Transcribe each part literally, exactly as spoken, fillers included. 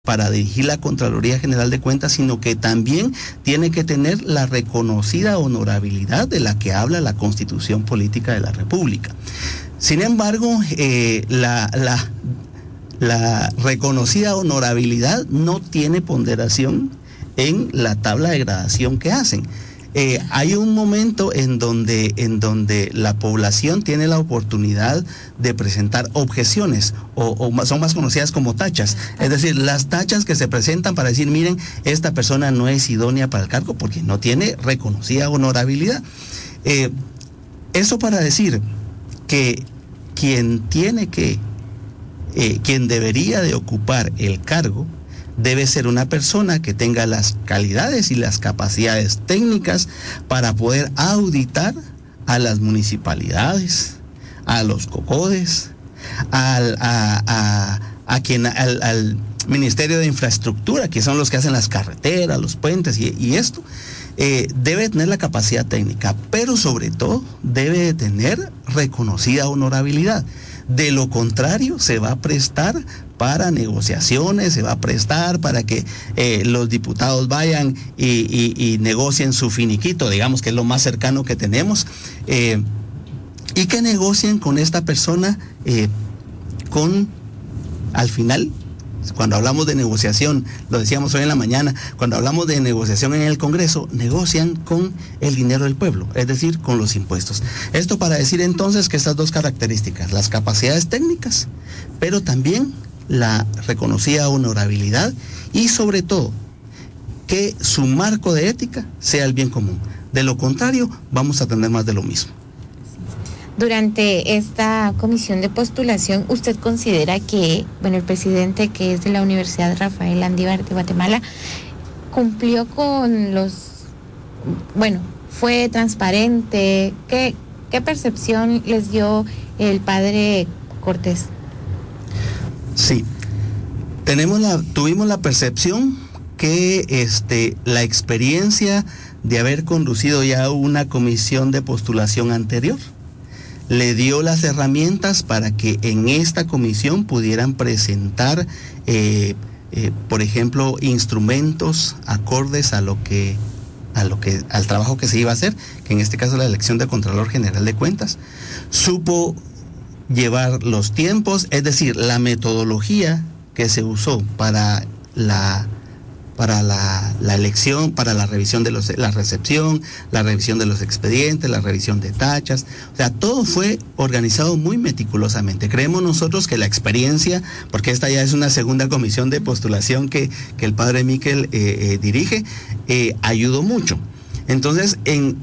para dirigir la Contraloría General de Cuentas, sino que también tiene que tener la reconocida honorabilidad de la que habla la Constitución Política de la República. Sin embargo, eh, la, la, la reconocida honorabilidad no tiene ponderación en la tabla de gradación que hacen. Eh, hay un momento en donde, en donde la población tiene la oportunidad de presentar objeciones o, o son más conocidas como tachas, es decir, las tachas que se presentan para decir, miren, esta persona no es idónea para el cargo porque no tiene reconocida honorabilidad. Eh, eso para decir que quien tiene que, eh, quien debería de ocupar el cargo debe ser una persona que tenga las calidades y las capacidades técnicas para poder auditar a las municipalidades, a los COCODES, al, a, a, a quien, al, al Ministerio de Infraestructura, que son los que hacen las carreteras, los puentes y, y esto. Eh, debe tener la capacidad técnica, pero sobre todo debe de tener reconocida honorabilidad. De lo contrario, se va a prestar para negociaciones, se va a prestar para que eh, los diputados vayan y, y, y negocien su finiquito, digamos que es lo más cercano que tenemos, eh, y que negocien con esta persona eh, con, al final, cuando hablamos de negociación, lo decíamos hoy en la mañana, cuando hablamos de negociación en el Congreso, negocian con el dinero del pueblo, es decir, con los impuestos. Esto para decir entonces que estas dos características, las capacidades técnicas, pero también la reconocida honorabilidad y sobre todo que su marco de ética sea el bien común. De lo contrario, vamos a tener más de lo mismo. Durante esta comisión de postulación, ¿usted considera que, bueno, el presidente, que es de la Universidad Rafael Landívar de Guatemala, cumplió con los, bueno, fue transparente? ¿Qué, qué percepción les dio el padre Cortés? Sí, tenemos la, tuvimos la percepción que este, la experiencia de haber conducido ya una comisión de postulación anterior le dio las herramientas para que en esta comisión pudieran presentar, eh, eh, por ejemplo, instrumentos acordes a lo que, a lo que, al trabajo que se iba a hacer, que en este caso la elección de Contralor General de Cuentas. Supo llevar los tiempos, es decir, la metodología que se usó para la para la, la elección, para la revisión de los, la recepción, la revisión de los expedientes, la revisión de tachas, o sea, todo fue organizado muy meticulosamente. Creemos nosotros que la experiencia, porque esta ya es una segunda comisión de postulación que, que el padre Miquel eh, eh, dirige, eh, ayudó mucho. Entonces, en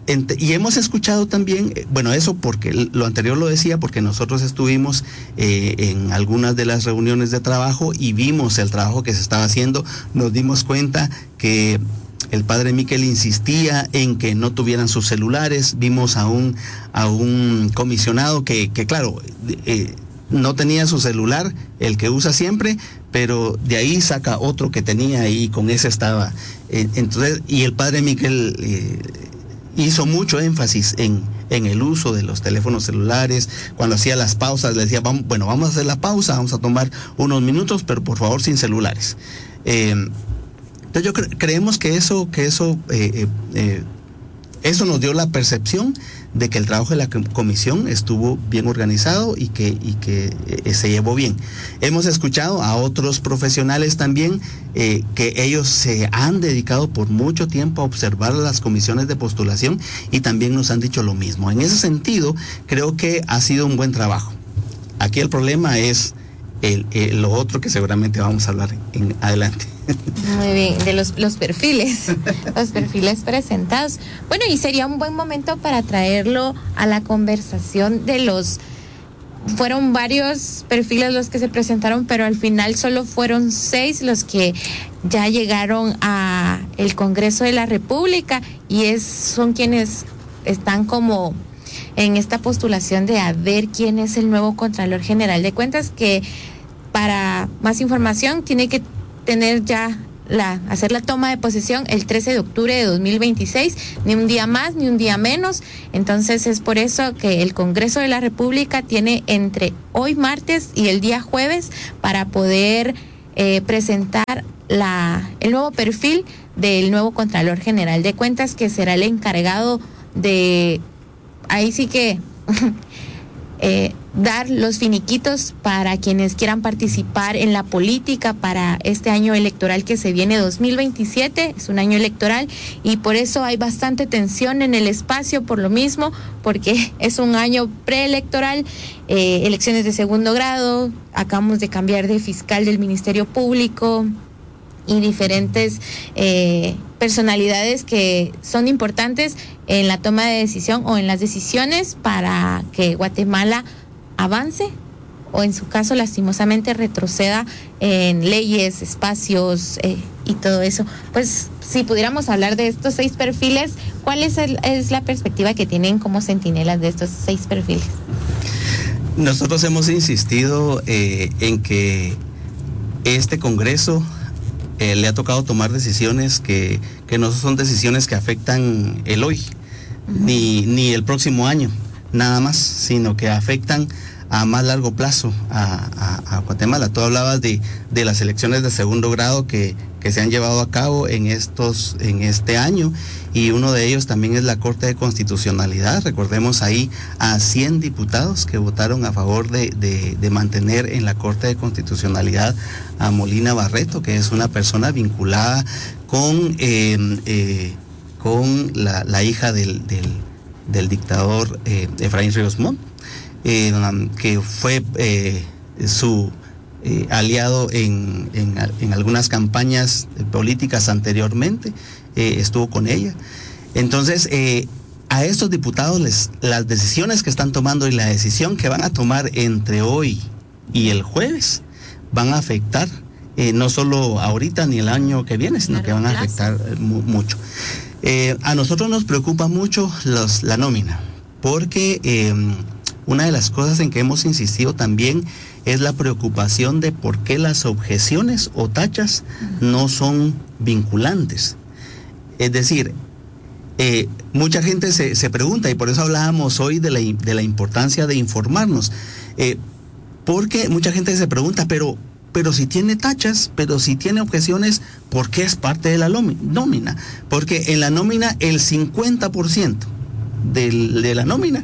y hemos escuchado también, bueno, eso porque lo anterior lo decía, porque nosotros estuvimos eh, en algunas de las reuniones de trabajo y vimos el trabajo que se estaba haciendo, nos dimos cuenta que el padre Miquel insistía en que no tuvieran sus celulares, vimos a un, a un comisionado que, que claro, eh, no tenía su celular, el que usa siempre, pero de ahí saca otro que tenía y con ese estaba. Eh, entonces, y el padre Miquel eh, hizo mucho énfasis en, en el uso de los teléfonos celulares. Cuando hacía las pausas le decía, vamos, bueno, vamos a hacer la pausa, vamos a tomar unos minutos, pero por favor sin celulares. Eh, entonces yo cre- creemos que eso, que eso, eh, eh, eh, eso nos dio la percepción de que el trabajo de la comisión estuvo bien organizado y que, y que eh, se llevó bien. Hemos escuchado a otros profesionales también eh, que ellos se han dedicado por mucho tiempo a observar las comisiones de postulación y también nos han dicho lo mismo. En ese sentido, creo que ha sido un buen trabajo. Aquí el problema es el, el, lo otro que seguramente vamos a hablar en adelante. Muy bien, de los, los perfiles, los perfiles presentados. Bueno, y sería un buen momento para traerlo a la conversación de los, fueron varios perfiles los que se presentaron, pero al final solo fueron seis los que ya llegaron a el Congreso de la República y es, son quienes están como en esta postulación de a ver quién es el nuevo Contralor General de Cuentas, que para más información tiene que tener ya la, hacer la toma de posesión el trece de octubre de dos mil veintiséis, ni un día más ni un día menos. Entonces es por eso que el Congreso de la República tiene entre hoy martes y el día jueves para poder eh, presentar la, el nuevo perfil del nuevo Contralor General de Cuentas, que será el encargado de, ahí sí que, eh, dar los finiquitos para quienes quieran participar en la política para este año electoral que se viene, dos mil veintisiete, es un año electoral, y por eso hay bastante tensión en el espacio, por lo mismo, porque es un año preelectoral, eh, elecciones de segundo grado, acabamos de cambiar de fiscal del Ministerio Público y diferentes eh, personalidades que son importantes en la toma de decisión o en las decisiones para que Guatemala avance o en su caso lastimosamente retroceda en leyes, espacios eh, y todo eso. Pues si pudiéramos hablar de estos seis perfiles, ¿cuál es, el, es la perspectiva que tienen como centinelas de estos seis perfiles? Nosotros hemos insistido eh, en que este Congreso eh, le ha tocado tomar decisiones que, que no son decisiones que afectan el hoy, uh-huh. ni, ni el próximo año, nada más, sino que afectan a más largo plazo a, a, a Guatemala. Tú hablabas de, de las elecciones de segundo grado que, que se han llevado a cabo en estos, en este año, y uno de ellos también es la Corte de Constitucionalidad. Recordemos ahí a cien diputados que votaron a favor de, de, de mantener en la Corte de Constitucionalidad a Molina Barreto, que es una persona vinculada con, eh, eh, con la, la hija del, del, del dictador eh, Efraín Ríos Montt. Eh, que fue eh, su eh, aliado en, en, en algunas campañas políticas anteriormente, eh, estuvo con ella. Entonces, eh, a estos diputados les, las decisiones que están tomando y la decisión que van a tomar entre hoy y el jueves van a afectar eh, no solo ahorita ni el año que viene, sino que van a afectar eh, mu- mucho. Eh, a nosotros nos preocupa mucho los, la nómina, porque eh, una de las cosas en que hemos insistido también es la preocupación de por qué las objeciones o tachas no son vinculantes. Es decir, eh, mucha gente se, se pregunta, y por eso hablábamos hoy de la, de la importancia de informarnos, eh, porque mucha gente se pregunta, pero, pero si tiene tachas, pero si tiene objeciones, ¿por qué es parte de la nómina? Porque en la nómina el cincuenta por ciento del, de la nómina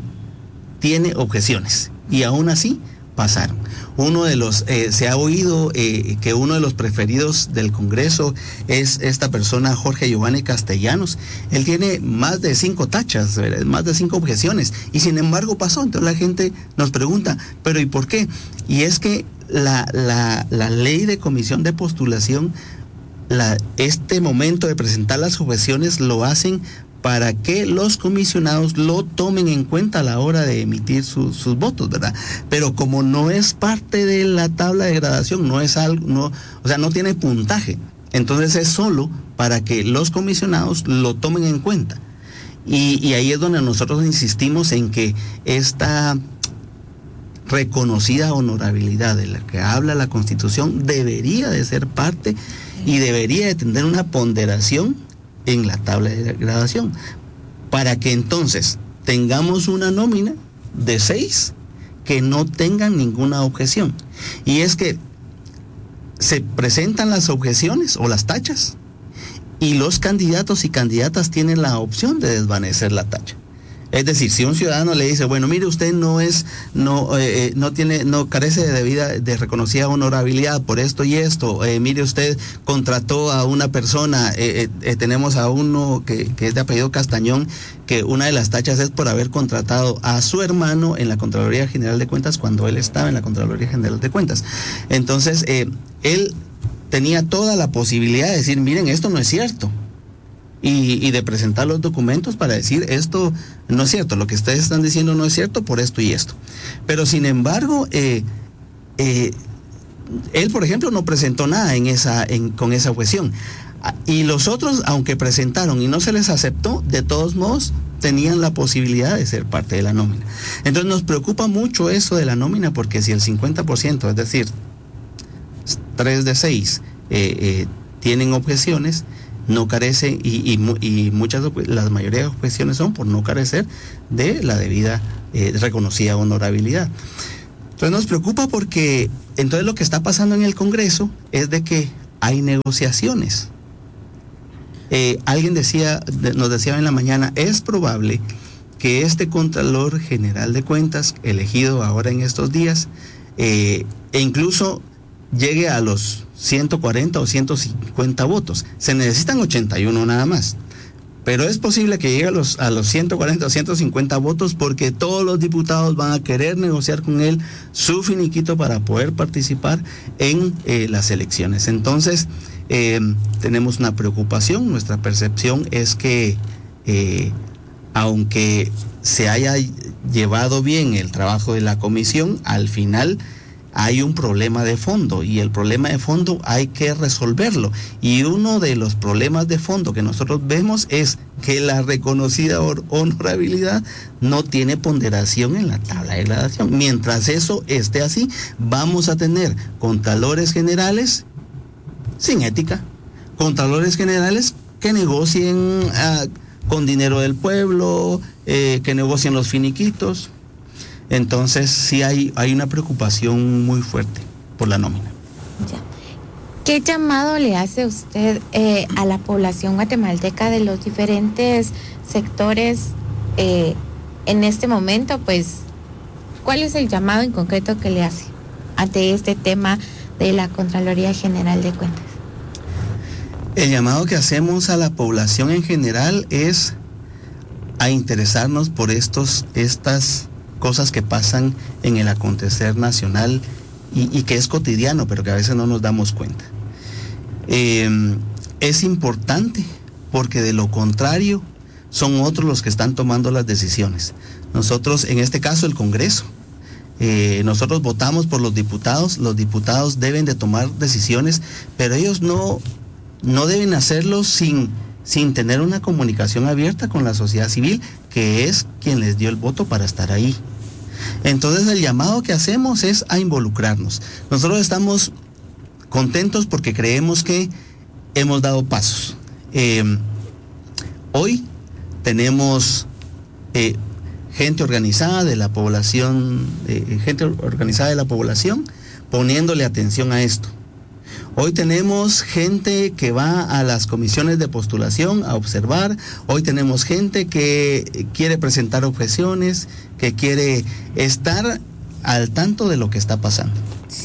tiene objeciones, y aún así pasaron. Uno de los, eh, se ha oído eh, que uno de los preferidos del Congreso es esta persona, Jorge Giovanni Castellanos. Él tiene más de cinco tachas, ¿verdad? Más de cinco objeciones, y sin embargo pasó. Entonces la gente nos pregunta, ¿pero y por qué? Y es que la, la, la ley de comisión de postulación, la, este momento de presentar las objeciones lo hacen para que los comisionados lo tomen en cuenta a la hora de emitir su, sus votos, ¿verdad? Pero como no es parte de la tabla de gradación, no es algo, no, o sea, no tiene puntaje, entonces es solo para que los comisionados lo tomen en cuenta. Y, y ahí es donde nosotros insistimos en que esta reconocida honorabilidad de la que habla la Constitución debería de ser parte y debería de tener una ponderación en la tabla de gradación, para que entonces tengamos una nómina de seis que no tengan ninguna objeción. Y es que se presentan las objeciones o las tachas, y los candidatos y candidatas tienen la opción de desvanecer la tacha. Es decir, si un ciudadano le dice, bueno, mire, usted no es, no, eh, no tiene, no carece de debida, de reconocida honorabilidad por esto y esto, eh, mire, usted contrató a una persona, eh, eh, tenemos a uno que, que es de apellido Castañón, que una de las tachas es por haber contratado a su hermano en la Contraloría General de Cuentas cuando él estaba en la Contraloría General de Cuentas. Entonces, eh, él tenía toda la posibilidad de decir, miren, esto no es cierto. Y, y de presentar los documentos para decir esto no es cierto, lo que ustedes están diciendo no es cierto por esto y esto. Pero sin embargo, eh, eh, él, por ejemplo, no presentó nada en esa, en, con esa objeción. Y los otros, aunque presentaron y no se les aceptó, de todos modos tenían la posibilidad de ser parte de la nómina. Entonces nos preocupa mucho eso de la nómina, porque si el cincuenta por ciento, es decir, tres de seis, eh, eh, tienen objeciones, no carecen, y, y, y muchas, la mayoría de objeciones son por no carecer de la debida eh, reconocida honorabilidad. Entonces nos preocupa porque entonces lo que está pasando en el Congreso es de que hay negociaciones. Eh, alguien decía, nos decía en la mañana, es probable que este Contralor General de Cuentas, elegido ahora en estos días, eh, e incluso llegue a los ciento cuarenta o ciento cincuenta votos. Se necesitan ochenta y uno nada más. Pero es posible que llegue a los, a los ciento cuarenta o ciento cincuenta votos porque todos los diputados van a querer negociar con él su finiquito para poder participar en eh, las elecciones. Entonces, eh, tenemos una preocupación. Nuestra percepción es que, eh, aunque se haya llevado bien el trabajo de la comisión, al final hay un problema de fondo y el problema de fondo hay que resolverlo. Y uno de los problemas de fondo que nosotros vemos es que la reconocida honorabilidad no tiene ponderación en la tabla de gradación. Mientras eso esté así, vamos a tener contralores generales sin ética, contralores generales que negocien uh, con dinero del pueblo, eh, que negocien los finiquitos. Entonces sí hay, hay una preocupación muy fuerte por la nómina. Ya. ¿Qué llamado le hace usted eh, a la población guatemalteca de los diferentes sectores eh, en este momento? Pues, ¿cuál es el llamado en concreto que le hace ante este tema de la Contraloría General de Cuentas? El llamado que hacemos a la población en general es a interesarnos por estos, estas cosas que pasan en el acontecer nacional y, y que es cotidiano, pero que a veces no nos damos cuenta. Eh, es importante porque de lo contrario son otros los que están tomando las decisiones. Nosotros, en este caso el Congreso, eh, nosotros votamos por los diputados, los diputados deben de tomar decisiones, pero ellos no, no deben hacerlo sin, sin tener una comunicación abierta con la sociedad civil, que es quien les dio el voto para estar ahí. Entonces el llamado que hacemos es a involucrarnos. Nosotros estamos contentos porque creemos que hemos dado pasos. Eh, hoy tenemos eh, gente organizada de la población, eh, gente organizada de la población poniéndole atención a esto. Hoy tenemos gente que va a las comisiones de postulación a observar. Hoy tenemos gente que quiere presentar objeciones, que quiere estar al tanto de lo que está pasando.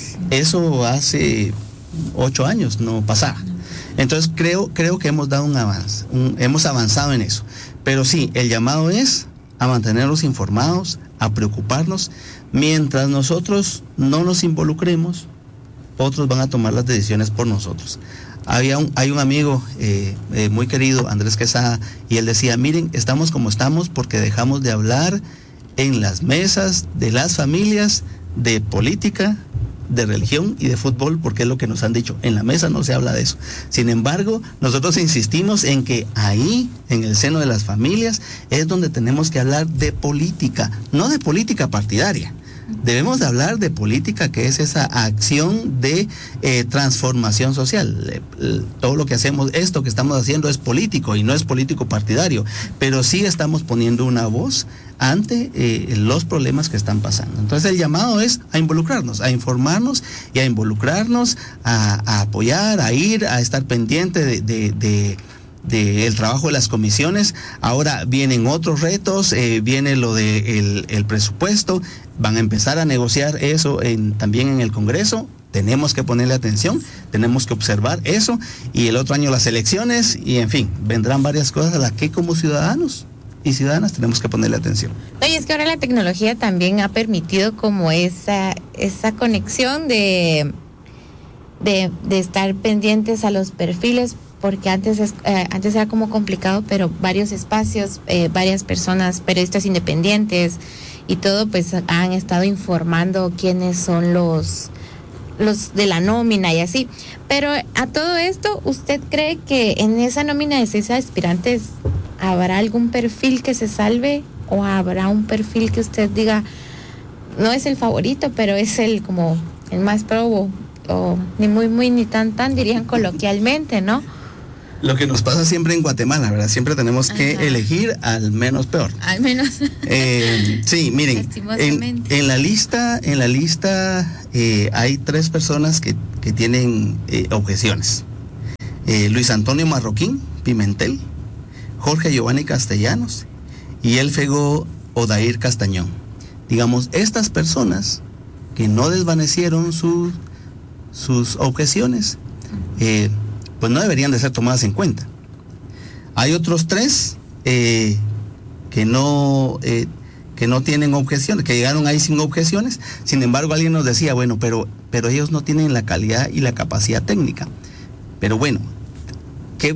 Eso hace ocho años no pasaba. Entonces creo, creo que hemos dado un avance, un, hemos avanzado en eso. Pero sí, el llamado es a mantenernos informados, a preocuparnos. Mientras nosotros no nos involucremos, otros van a tomar las decisiones por nosotros. Había un, hay un amigo eh, eh, muy querido, Andrés Quesada, y él decía, miren, estamos como estamos porque dejamos de hablar en las mesas de las familias de política, de religión y de fútbol, porque es lo que nos han dicho. En la mesa no se habla de eso. Sin embargo, nosotros insistimos en que ahí, en el seno de las familias, es donde tenemos que hablar de política, no de política partidaria. Debemos de hablar de política, que es esa acción de eh, transformación social. Eh, eh, todo lo que hacemos, esto que estamos haciendo es político y no es político partidario, pero sí estamos poniendo una voz ante eh, los problemas que están pasando. Entonces el llamado es a involucrarnos, a informarnos y a involucrarnos, a, a apoyar, a ir, a estar pendiente de, de, de del trabajo de las comisiones. Ahora vienen otros retos, eh, viene lo de el, el presupuesto, van a empezar a negociar eso en, también en el Congreso. Tenemos que ponerle atención, tenemos que observar eso, y el otro año las elecciones, y en fin, vendrán varias cosas a las que como ciudadanos y ciudadanas tenemos que ponerle atención. No, y es que ahora la tecnología también ha permitido como esa, esa conexión de, de, de estar pendientes a los perfiles, porque antes es, eh, antes era como complicado, pero varios espacios, eh, varias personas, periodistas independientes y todo, pues han estado informando quiénes son los los de la nómina y así. Pero a todo esto, ¿usted cree que en esa nómina de seis aspirantes habrá algún perfil que se salve, o habrá un perfil que usted diga no es el favorito, pero es el como el más probo, o ni muy muy ni tan tan, dirían coloquialmente, ¿no? Lo que nos pasa siempre en Guatemala, ¿verdad? Siempre tenemos que Ajá. elegir al menos peor. Al menos. Eh, sí, miren, en, Lastimosamente. en la lista, en la lista eh, hay tres personas que, que tienen eh, objeciones. Eh, Luis Antonio Marroquín Pimentel, Jorge Giovanni Castellanos y Elfego Odair Castañón. Digamos, estas personas que no desvanecieron su, sus objeciones, eh, pues no deberían de ser tomadas en cuenta. Hay otros tres eh, que no eh, que no tienen objeciones, que llegaron ahí sin objeciones. Sin embargo, alguien nos decía, bueno, pero, pero ellos no tienen la calidad y la capacidad técnica. Pero bueno, ¿qué,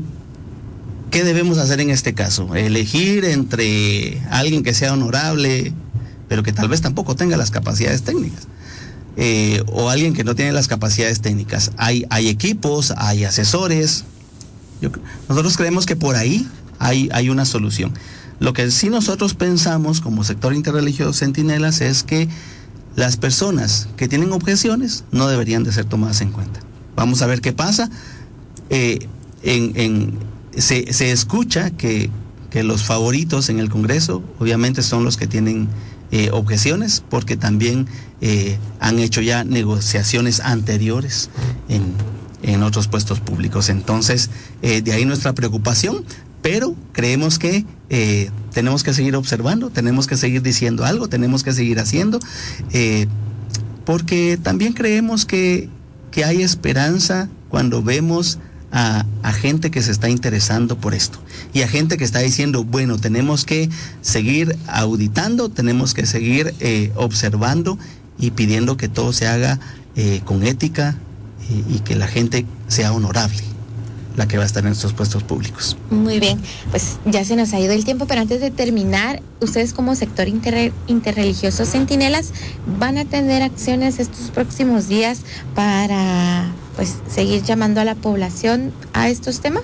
qué debemos hacer en este caso? Elegir entre alguien que sea honorable, pero que tal vez tampoco tenga las capacidades técnicas. Eh, o alguien que no tiene las capacidades técnicas. Hay, hay equipos, hay asesores. Yo, nosotros creemos que por ahí hay, hay una solución. Lo que sí nosotros pensamos como sector interreligioso Centinelas es que las personas que tienen objeciones no deberían de ser tomadas en cuenta. Vamos a ver qué pasa. Eh, en, en, se, se escucha que, que los favoritos en el Congreso obviamente son los que tienen Eh, objeciones, porque también eh, han hecho ya negociaciones anteriores en, en otros puestos públicos. Entonces, eh, de ahí nuestra preocupación, pero creemos que eh, tenemos que seguir observando, tenemos que seguir diciendo algo, tenemos que seguir haciendo, eh, porque también creemos que, que hay esperanza cuando vemos A, a gente que se está interesando por esto y a gente que está diciendo, bueno, tenemos que seguir auditando, tenemos que seguir eh, observando y pidiendo que todo se haga eh, con ética eh, y que la gente sea honorable, la que va a estar en estos puestos públicos. Muy bien, pues ya se nos ha ido el tiempo, pero antes de terminar, ustedes como sector inter, interreligioso Centinelas van a tener acciones estos próximos días para pues seguir llamando a la población a estos temas.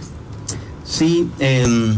Sí, eh,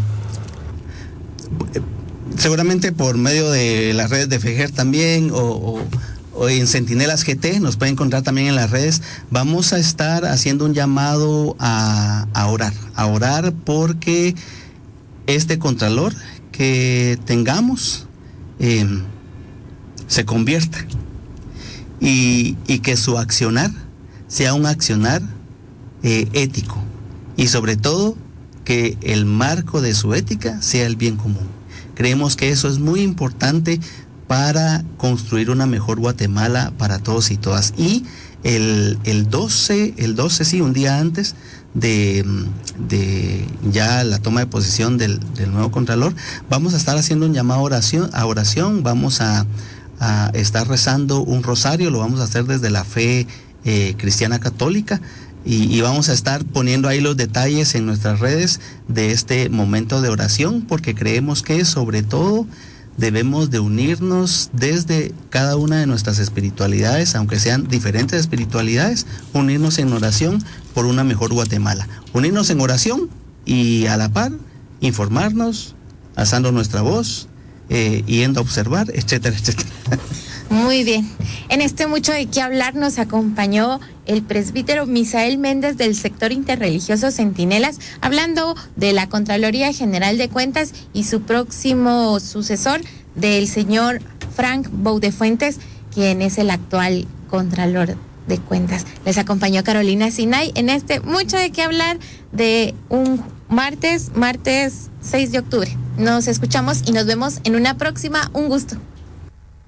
seguramente por medio de las redes de FEGER también o, o, o en Centinelas G T, nos pueden encontrar también en las redes. Vamos a estar haciendo un llamado a, a orar, a orar porque este contralor que tengamos eh, se convierta y, y que su accionar sea un accionar eh, ético y sobre todo que el marco de su ética sea el bien común. Creemos que eso es muy importante para construir una mejor Guatemala para todos y todas. Y el, el doce, el doce sí, un día antes de, de ya la toma de posesión del, del nuevo Contralor, vamos a estar haciendo un llamado a oración, a oración, vamos a, a estar rezando un rosario, lo vamos a hacer desde la fe Eh, cristiana católica y, y vamos a estar poniendo ahí los detalles en nuestras redes de este momento de oración, porque creemos que sobre todo debemos de unirnos desde cada una de nuestras espiritualidades, aunque sean diferentes espiritualidades, unirnos en oración por una mejor Guatemala, unirnos en oración y a la par informarnos, alzando nuestra voz, eh, yendo a observar, etcétera, etcétera. Muy bien. En este mucho de qué hablar nos acompañó el presbítero Misael Méndez del sector interreligioso Centinelas, hablando de la Contraloría General de Cuentas y su próximo sucesor, del señor Frank Boudefuentes, quien es el actual Contralor de Cuentas. Les acompañó Carolina Sinay en este mucho de qué hablar de un martes, martes seis de octubre. Nos escuchamos y nos vemos en una próxima. Un gusto.